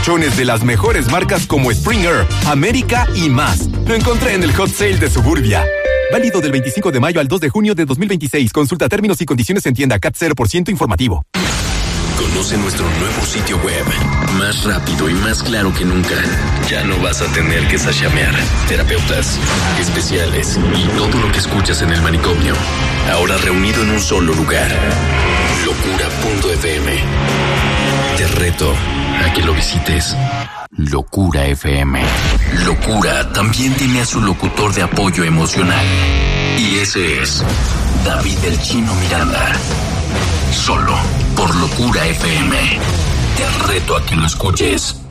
colchones de las mejores marcas como Springer, América y más. Lo encontré en el Hot Sale de Suburbia. Válido del 25 de mayo al 2 de junio de 2026. Consulta términos y condiciones en tienda CAT 0% informativo. Conoce nuestro nuevo sitio web. Más rápido y más claro que nunca. Ya no vas a tener que sashamear. Terapeutas, especiales y todo lo que escuchas en el manicomio. Ahora reunido en un solo lugar. Locura.fm. Te reto a que lo visites. Locura FM. Locura también tiene a su locutor de apoyo emocional. Y ese es David el Chino Miranda. Solo por Locura FM. Te reto a que lo escuches.